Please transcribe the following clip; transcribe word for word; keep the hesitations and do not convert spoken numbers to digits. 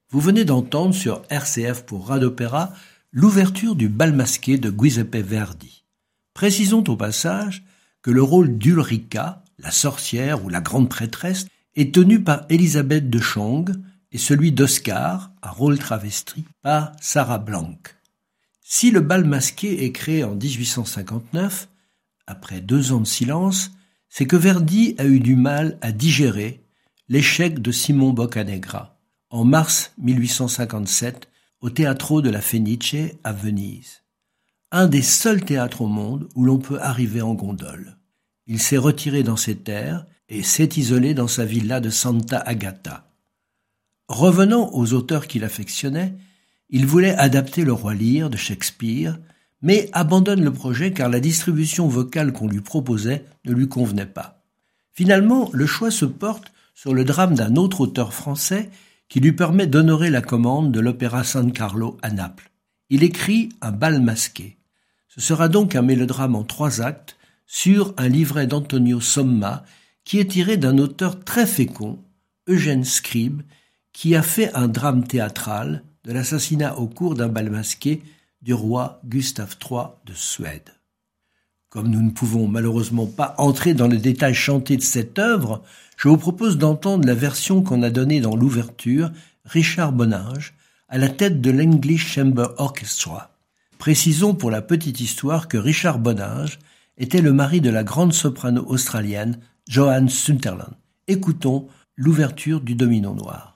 Vous venez d'entendre sur R C F pour Radio Opéra l'ouverture du Bal masqué de Giuseppe Verdi. Précisons au passage que le rôle d'Ulrica, la sorcière ou la grande prêtresse, est tenu par Elisabeth de Chong et celui d'Oscar, un rôle travesti, par Sarah Blanc. Si le Bal masqué est créé en dix-huit cent cinquante-neuf, après deux ans de silence, c'est que Verdi a eu du mal à digérer l'échec de Simon Boccanegra en mars mille huit cent cinquante-sept au Teatro de la Fenice à Venise, un des seuls théâtres au monde où l'on peut arriver en gondole. Il s'est retiré dans ses terres et s'est isolé dans sa villa de Santa Agata. Revenant aux auteurs qu'il affectionnait, il voulait adapter le Roi Lear de Shakespeare, mais abandonne le projet car la distribution vocale qu'on lui proposait ne lui convenait pas. Finalement, le choix se porte sur le drame d'un autre auteur français qui lui permet d'honorer la commande de l'Opéra San Carlo à Naples. Il écrit un Bal masqué. Ce sera donc un mélodrame en trois actes sur un livret d'Antonio Somma qui est tiré d'un auteur très fécond, Eugène Scribe, qui a fait un drame théâtral de l'assassinat au cours d'un bal masqué du roi Gustave trois de Suède. Comme nous ne pouvons malheureusement pas entrer dans le détail chanté de cette œuvre, je vous propose d'entendre la version qu'on a donnée dans l'ouverture, Richard Boninge, à la tête de l'English Chamber Orchestra. Précisons pour la petite histoire que Richard Boninge était le mari de la grande soprano australienne Joanne Sunderland. Écoutons l'ouverture du Domino Noir.